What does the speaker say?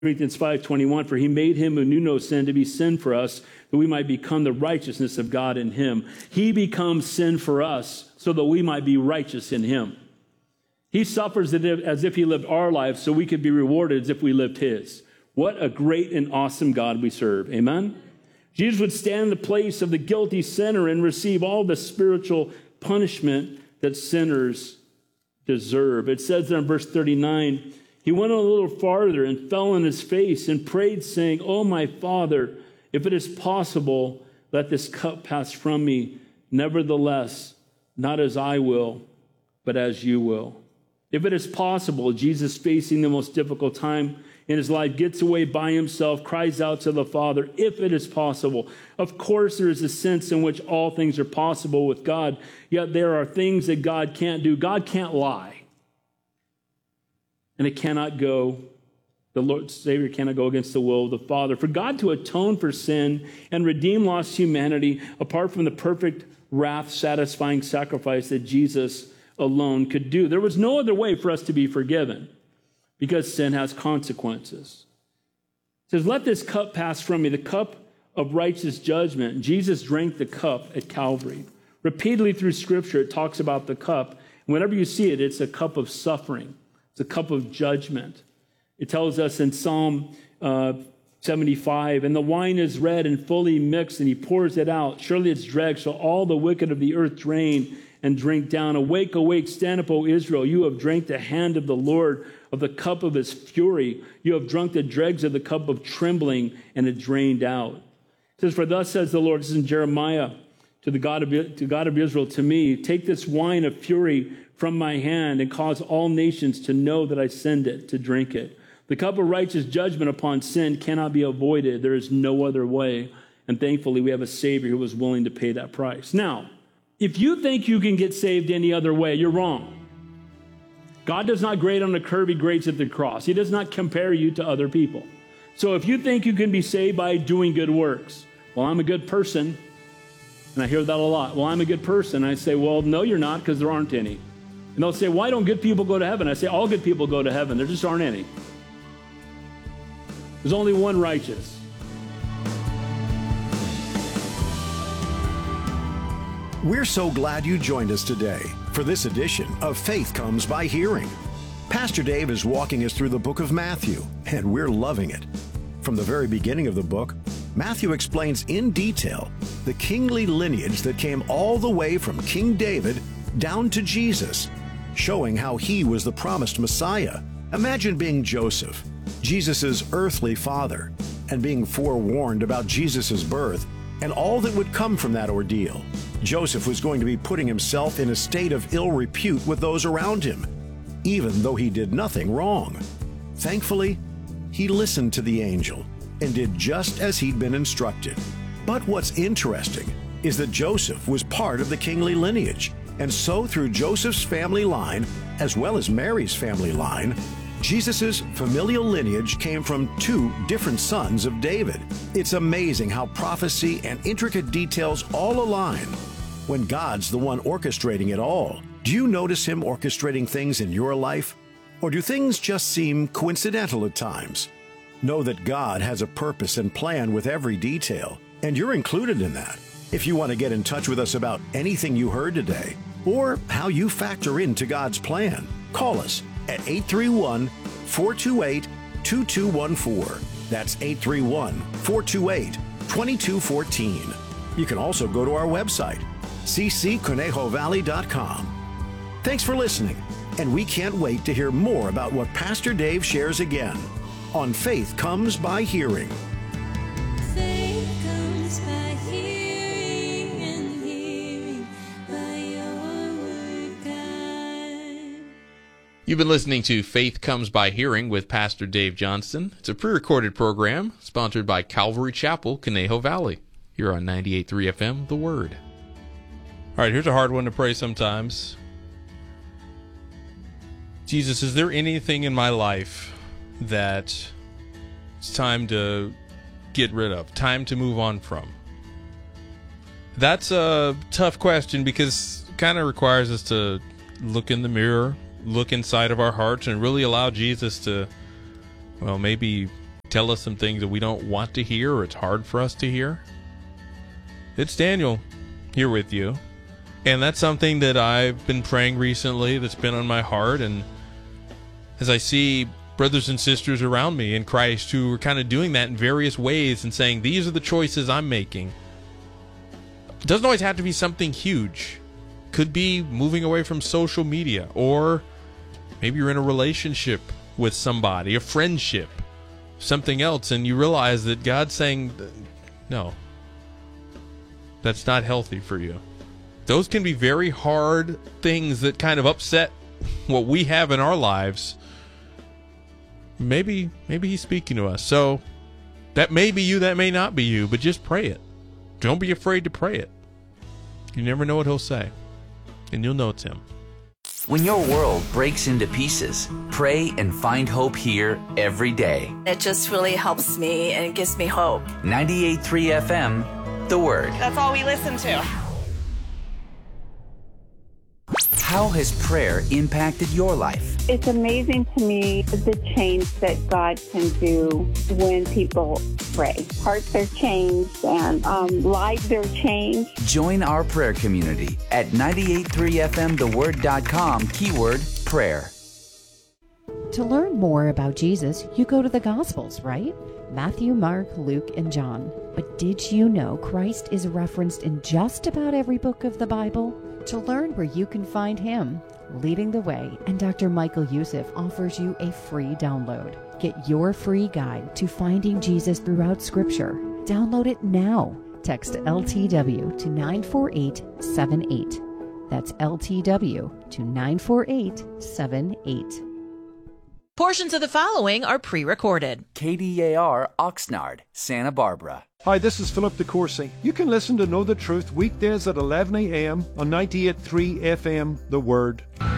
Corinthians 5:21, for he made him who knew no sin to be sin for us, that we might become the righteousness of God in him. He becomes sin for us so that we might be righteous in him. He suffers as if he lived our lives so we could be rewarded as if we lived his. What a great and awesome God we serve. Amen? Jesus would stand in the place of the guilty sinner and receive all the spiritual punishment that sinners deserve. It says in verse 39, he went a little farther and fell on his face and prayed, saying, "Oh, my Father, if it is possible, let this cup pass from me. Nevertheless, not as I will, but as you will." If it is possible, Jesus, facing the most difficult time in his life, gets away by himself, cries out to the Father, if it is possible. Of course, there is a sense in which all things are possible with God, yet there are things that God can't do. God can't lie. And it cannot go, the Lord Savior cannot go against the will of the Father. For God to atone for sin and redeem lost humanity, apart from the perfect wrath-satisfying sacrifice that Jesus alone could do, there was no other way for us to be forgiven, because sin has consequences. It says, let this cup pass from me, the cup of righteous judgment. Jesus drank the cup at Calvary. Repeatedly through Scripture, it talks about the cup. And whenever you see it, it's a cup of suffering. It's a cup of judgment. It tells us in Psalm 75, and the wine is red and fully mixed, and he pours it out. Surely it's dregs, so all the wicked of the earth drain and drink down. Awake, awake, stand up, O Israel. You have drank the hand of the Lord, of the cup of his fury. You have drunk the dregs of the cup of trembling, and it drained out. It says, for thus says the Lord, this is in Jeremiah, to God of Israel, to me, take this wine of fury from my hand and cause all nations to know that I send it, to drink it. The cup of righteous judgment upon sin cannot be avoided. There is no other way. And thankfully, we have a Savior who was willing to pay that price. Now, if you think you can get saved any other way, you're wrong. God does not grade on a curve, he grades at the cross. He does not compare you to other people. So if you think you can be saved by doing good works, well, I'm a good person, and I hear that a lot. Well, I'm a good person. I say, well, no, you're not, because there aren't any. And they'll say, why don't good people go to heaven? I say, all good people go to heaven. There just aren't any. There's only one righteous. We're so glad you joined us today for this edition of Faith Comes by Hearing. Pastor Dave is walking us through the book of Matthew, and we're loving it. From the very beginning of the book, Matthew explains in detail the kingly lineage that came all the way from King David down to Jesus, showing how he was the promised Messiah. Imagine being Joseph, Jesus' earthly father, and being forewarned about Jesus' birth and all that would come from that ordeal. Joseph was going to be putting himself in a state of ill repute with those around him, even though he did nothing wrong. Thankfully, he listened to the angel and did just as he'd been instructed. But what's interesting is that Joseph was part of the kingly lineage, and so through Joseph's family line, as well as Mary's family line, Jesus' familial lineage came from two different sons of David. It's amazing how prophecy and intricate details all align when God's the one orchestrating it all. Do you notice him orchestrating things in your life? Or do things just seem coincidental at times? Know that God has a purpose and plan with every detail, and you're included in that. If you want to get in touch with us about anything you heard today, or how you factor into God's plan, call us at 831-428-2214. That's 831-428-2214. You can also go to our website, ccconejovalley.com. Thanks for listening, and we can't wait to hear more about what Pastor Dave shares again on Faith Comes by Hearing. Faith comes by hearing, and hearing by your word, God. You've been listening to Faith Comes by Hearing with Pastor Dave Johnston. It's a pre-recorded program sponsored by Calvary Chapel, Conejo Valley. You're on 98.3 FM, The Word. All right, here's a hard one to pray sometimes. Jesus, is there anything in my life that it's time to get rid of, time to move on from? That's a tough question because it kind of requires us to look in the mirror, look inside of our hearts, and really allow Jesus to, well, maybe tell us some things that we don't want to hear or it's hard for us to hear. It's Daniel here with you. And that's something that I've been praying recently that's been on my heart. And as I see brothers and sisters around me in Christ who are kind of doing that in various ways and saying, these are the choices I'm making. It doesn't always have to be something huge. Could be moving away from social media, or maybe you're in a relationship with somebody, a friendship, something else, and you realize that God's saying, no, that's not healthy for you. Those can be very hard things that kind of upset what we have in our lives. Maybe he's speaking to us. So that may be you, that may not be you, but just pray it. Don't be afraid to pray it. You never know what he'll say, and you'll know it's him. When your world breaks into pieces, pray and find hope here every day. It just really helps me and it gives me hope. 98.3 FM, The Word. That's all we listen to. How has prayer impacted your life? It's amazing to me the change that God can do when people pray. Hearts are changed and lives are changed. Join our prayer community at 98.3fmtheword.com, keyword prayer. To learn more about Jesus, you go to the Gospels, right? Matthew, Mark, Luke, and John. But did you know Christ is referenced in just about every book of the Bible? To learn where you can find him, Leading the Way, and Dr. Michael Youssef offers you a free download. Get your free guide to finding Jesus throughout Scripture. Download it now. Text LTW to 94878. That's LTW to 94878. Portions of the following are pre-recorded. KDAR Oxnard, Santa Barbara. Hi, this is Philip DeCourcy. You can listen to Know the Truth weekdays at 11 a.m. on 98.3 FM, The Word.